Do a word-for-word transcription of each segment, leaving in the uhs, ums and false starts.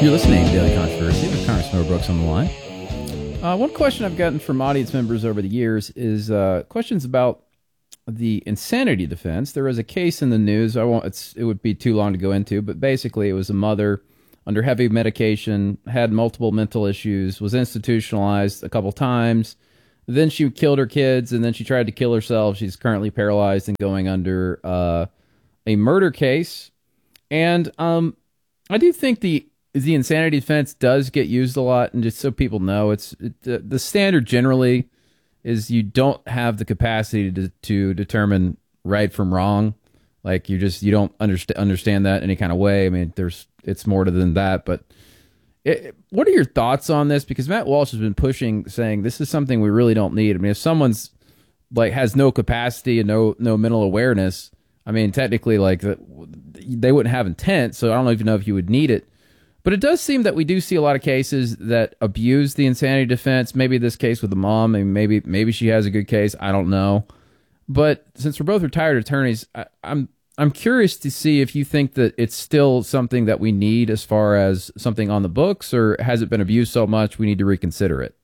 You're listening to Daily Controversy with Congressman Brooks on the line. Uh, one question I've gotten from audience members over the years is uh, questions about the insanity defense. There was a case in the news. I won't. It's, it would be too long to go into, but basically, it was a mother under heavy medication, had multiple mental issues, was institutionalized a couple times. Then she killed her kids, and then she tried to kill herself. She's currently paralyzed and going under uh, a murder case. And um, I do think the the insanity defense does get used a lot, and just so people know, it's it, the, the standard generally is you don't have the capacity to, to determine right from wrong. Like you just you don't understand understand that any kind of way. I mean, there's it's more than that. But it, what are your thoughts on this? Because Matt Walsh has been pushing, saying this is something we really don't need. I mean, if someone's like has no capacity and no no mental awareness, I mean, technically, like they wouldn't have intent. So I don't even know if you would need it. But it does seem that we do see a lot of cases that abuse the insanity defense. Maybe this case with the mom, and maybe maybe she has a good case. I don't know. But since we're both retired attorneys, I, I'm I'm curious to see if you think that it's still something that we need as far as something on the books, or has it been abused so much we need to reconsider it?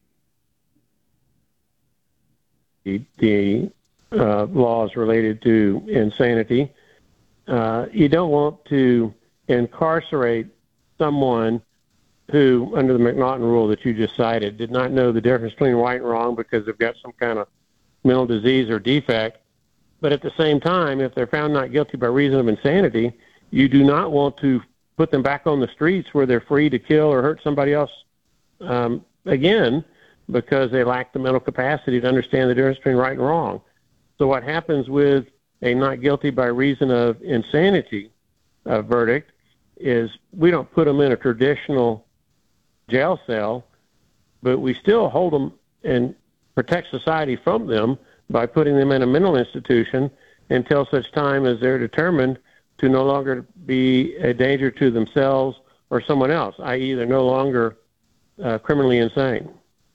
The, the uh, laws related to insanity, uh, you don't want to incarcerate someone who, under the McNaughton rule that you just cited, did not know the difference between right and wrong because they've got some kind of mental disease or defect. But at the same time, if they're found not guilty by reason of insanity, you do not want to put them back on the streets where they're free to kill or hurt somebody else um, again because they lack the mental capacity to understand the difference between right and wrong. So what happens with a not guilty by reason of insanity uh, verdict is we don't put them in a traditional jail cell, but we still hold them and protect society from them by putting them in a mental institution until such time as they're determined to no longer be a danger to themselves or someone else, that is they're no longer uh, criminally insane.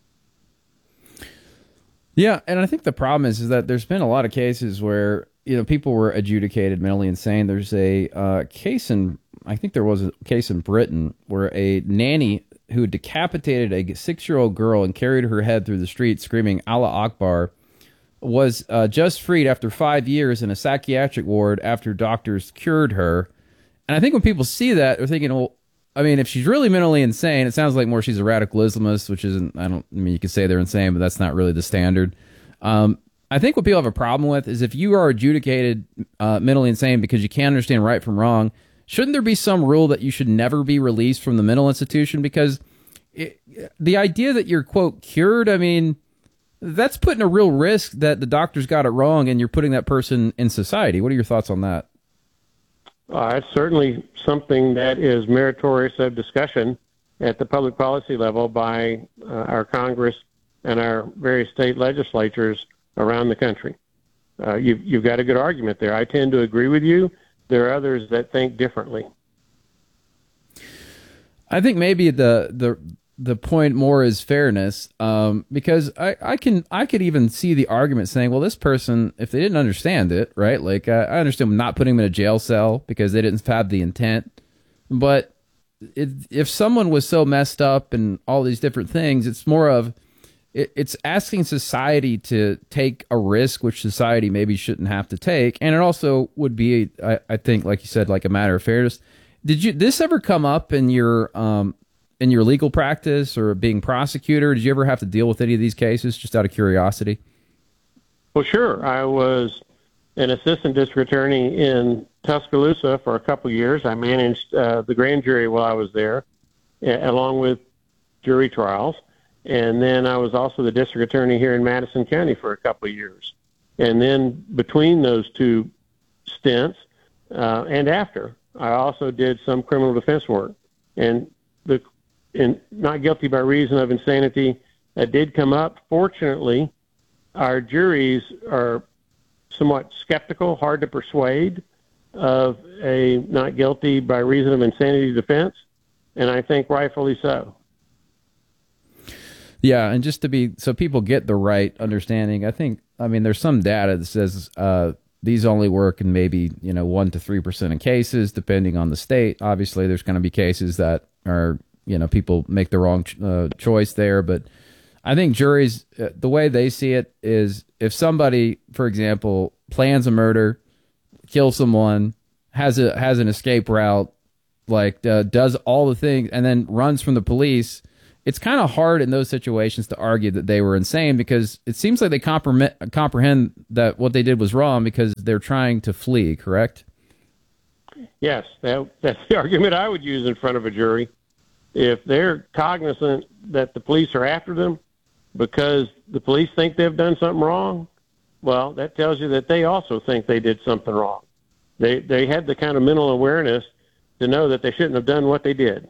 Yeah, and I think the problem is, is that there's been a lot of cases where, you know, people were adjudicated mentally insane. There's a uh, case in, I think there was a case in Britain where a nanny who decapitated a six-year-old girl and carried her head through the street screaming Allah Akbar was uh, just freed after five years in a psychiatric ward after doctors cured her. And I think when people see that, they're thinking, well, I mean, if she's really mentally insane, it sounds like more she's a radical Islamist, which isn't, I don't, I mean, you could say they're insane, but that's not really the standard. Um, I think what people have a problem with is if you are adjudicated uh, mentally insane because you can't understand right from wrong, shouldn't there be some rule that you should never be released from the mental institution? Because it, the idea that you're, quote, cured, I mean, that's putting a real risk that the doctors got it wrong and you're putting that person in society. What are your thoughts on that? Uh, it's certainly something that is meritorious of discussion at the public policy level by uh, our Congress and our various state legislatures around the country. Uh, you've, you've got a good argument there. I tend to agree with you. There are others that think differently. I think maybe the the the point more is fairness, um, because I, I can I could even see the argument saying, well, this person, if they didn't understand it, right? Like uh, I understand not putting them in a jail cell because they didn't have the intent, but it, if someone was so messed up and all these different things, it's more of it, it's asking society to take a risk which society maybe shouldn't have to take, and it also would be, I, I think, like you said, like a matter of fairness. Did you this ever come up in your um, in your legal practice or being prosecutor? Did you ever have to deal with any of these cases, just out of curiosity? Well, sure. I was an assistant district attorney in Tuscaloosa for a couple of years. I managed uh, the grand jury while I was there, a- along with jury trials. And then I was also the district attorney here in Madison County for a couple of years. And then between those two stints uh, and after, I also did some criminal defense work. And the in not guilty by reason of insanity that did come up. Fortunately, our juries are somewhat skeptical, hard to persuade of a not guilty by reason of insanity defense, and I think rightfully so. Yeah, and just to be, so people get the right understanding, I think, I mean, there's some data that says uh, these only work in maybe, you know, one to three percent of cases, depending on the state. Obviously, there's going to be cases that or you know, people make the wrong uh, choice there. But I think juries, uh, the way they see it is, if somebody, for example, plans a murder, kills someone, has a has an escape route, like uh, does all the things, and then runs from the police, it's kind of hard in those situations to argue that they were insane, because it seems like they comprehend, comprehend that what they did was wrong because they're trying to flee, correct? Yes, that, that's the argument I would use in front of a jury. If they're cognizant that the police are after them because the police think they've done something wrong, well, that tells you that they also think they did something wrong. They they had the kind of mental awareness to know that they shouldn't have done what they did.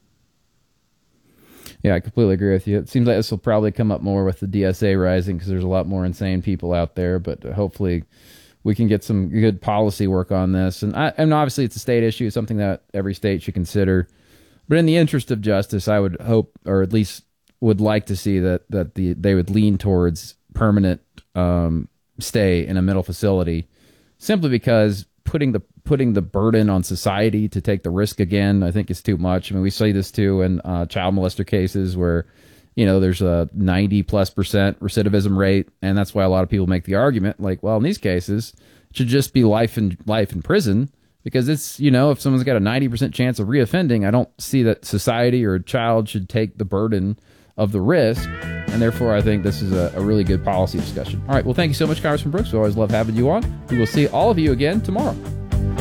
Yeah, I completely agree with you. It seems like this will probably come up more with the D S A rising, because there's a lot more insane people out there, but hopefully we can get some good policy work on this. And, I, and obviously it's a state issue, it's something that every state should consider. But in the interest of justice, I would hope, or at least would like to see, that, that the they would lean towards permanent um, stay in a mental facility, simply because putting the putting the burden on society to take the risk again, I think, is too much. I mean, we see this too in uh, child molester cases where, you know, there's a ninety plus percent recidivism rate, and that's why a lot of people make the argument, like, well, in these cases, it should just be life in life in prison, because it's, you know, if someone's got a ninety percent chance of reoffending, I don't see that society or a child should take the burden of the risk, and therefore I think this is a, a really good policy discussion. All right, well, thank you so much, Congressman Brooks. We always love having you on. We will see all of you again tomorrow.